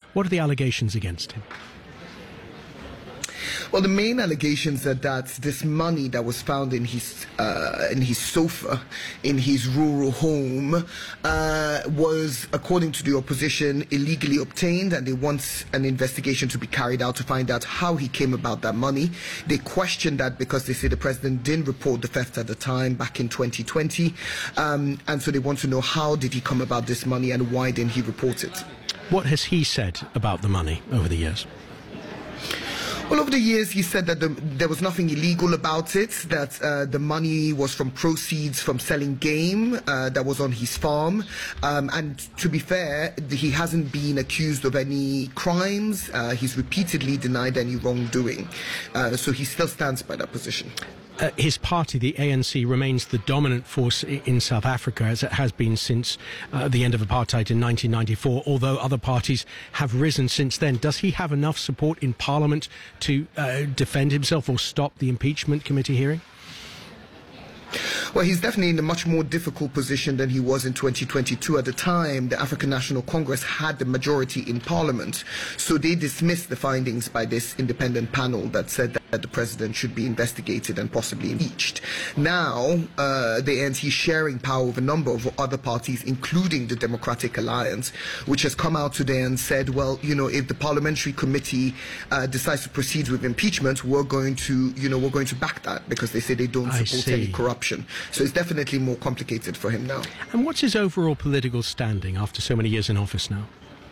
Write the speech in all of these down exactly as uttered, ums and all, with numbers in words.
What are the allegations against him? Well, the main allegations are that this money that was found in his uh, in his sofa in his rural home uh, was, according to the opposition, illegally obtained, and they want an investigation to be carried out to find out how he came about that money. They question that because they say the president didn't report the theft at the time back in twenty twenty, um, and so they want to know how did he come about this money and why didn't he report it. What has he said about the money over the years? Well, over the years, he said that the, there was nothing illegal about it, that uh, the money was from proceeds from selling game uh, that was on his farm. Um, and to be fair, he hasn't been accused of any crimes. Uh, he's repeatedly denied any wrongdoing. Uh, so he still stands by that position. Uh, his party, the A N C, remains the dominant force I- in South Africa, as it has been since uh, the end of apartheid in nineteen ninety-four, although other parties have risen since then. Does he have enough support in Parliament to uh, defend himself or stop the impeachment committee hearing? Well, he's definitely in a much more difficult position than he was in twenty twenty-two. At the time, the African National Congress had the majority in Parliament, so they dismissed the findings by this independent panel that said that the president should be investigated and possibly impeached. Now, uh, the A N C is sharing power with a number of other parties, including the Democratic Alliance, which has come out today and said, well, you know, if the parliamentary committee uh, decides to proceed with impeachment, we're going to, you know, we're going to back that, because they say they don't I support see. any corruption. So it's definitely more complicated for him now. And what's his overall political standing after so many years in office now?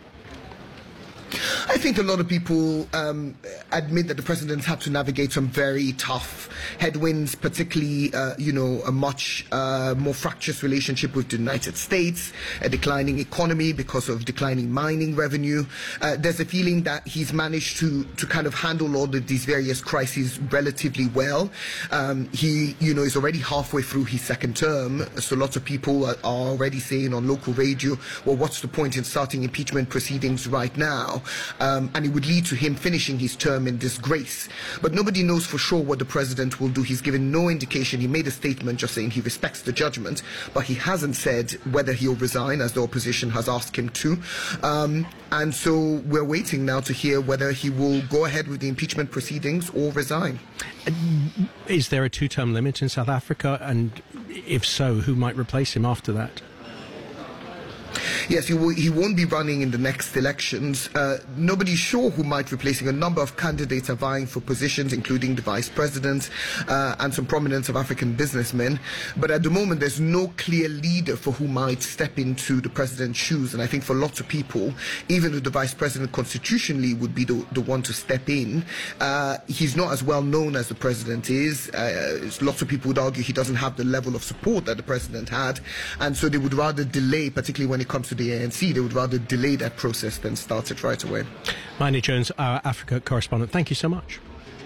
I think a lot of people um, admit that the president's had to navigate some very tough headwinds, particularly, uh, you know, a much uh, more fractious relationship with the United States, a declining economy because of declining mining revenue. Uh, there's a feeling that he's managed to, to kind of handle all of these various crises relatively well. Um, he, you know, is already halfway through his second term, so lots of people are, are already saying on local radio, well, what's the point in starting impeachment proceedings right now? Um, and it would lead to him finishing his term in disgrace. But nobody knows for sure what the president will do. He's given no indication. He made a statement just saying he respects the judgment, but he hasn't said whether he'll resign, as the opposition has asked him to. Um, and so we're waiting now to hear whether he will go ahead with the impeachment proceedings or resign. Is there a two-term limit in South Africa? And if so, who might replace him after that? Yes, he, will, he won't be running in the next elections. Uh, nobody's sure who might replace him. A number of candidates are vying for positions, including the vice president uh, and some prominent South African businessmen. But at the moment, there's no clear leader for who might step into the president's shoes. And I think for lots of people, even though the vice president constitutionally would be the, the one to step in, uh, he's not as well known as the president is. Uh, lots of people would argue he doesn't have the level of support that the president had. And so they would rather delay, particularly when it comes to the A N C, they would rather delay that process than start it right away. Manie Jones, our Africa correspondent, thank you so much.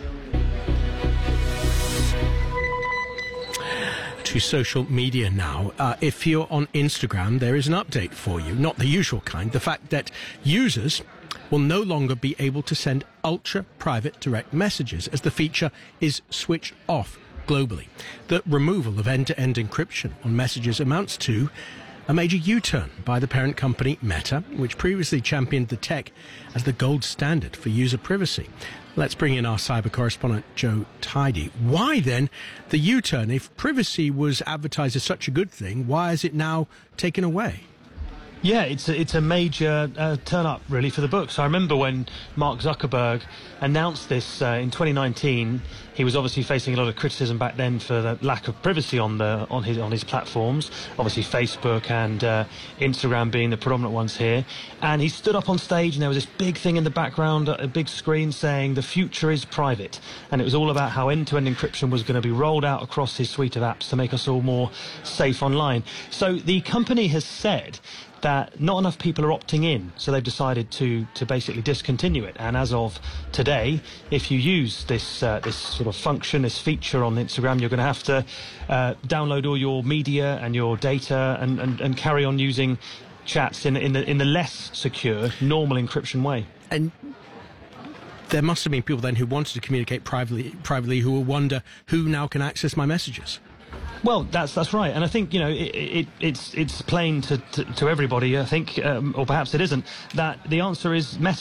To social media now. Uh, if you're on Instagram, there is an update for you, not the usual kind. The fact that users will no longer be able to send ultra-private direct messages as the feature is switched off globally. The removal of end-to-end encryption on messages amounts to a major U-turn by the parent company Meta, which previously championed the tech as the gold standard for user privacy. Let's bring in our cyber correspondent, Joe Tidy. Why then the U-turn? If privacy was advertised as such a good thing, why is it now taken away? Yeah, it's a, it's a major uh, turn-up, really, for the books. I remember when Mark Zuckerberg announced this uh, in twenty nineteen. He was obviously facing a lot of criticism back then for the lack of privacy on the on his on his platforms. Obviously, Facebook and uh, Instagram being the predominant ones here. And he stood up on stage, and there was this big thing in the background, a big screen saying, "The future is private." And it was all about how end-to-end encryption was going to be rolled out across his suite of apps to make us all more safe online. So the company has said that not enough people are opting in, so they've decided to to basically discontinue it. And as of today, if you use this uh, this sort of function, this feature on Instagram, you're going to have to uh, download all your media and your data and, and, and carry on using chats in in the in the less secure, normal encryption way. And there must have been people then who wanted to communicate privately, privately who will wonder who now can access my messages. Well, that's that's right, and I think you know it, it, it's it's plain to, to to everybody. I think, um, or perhaps it isn't, that the answer is Meta.